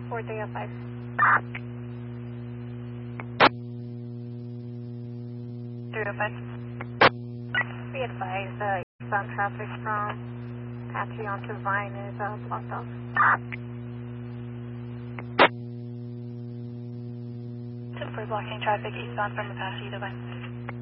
305. Be advised, eastbound traffic from Apache onto Vine is blocked off. For blocking traffic eastbound from Apache to Vine.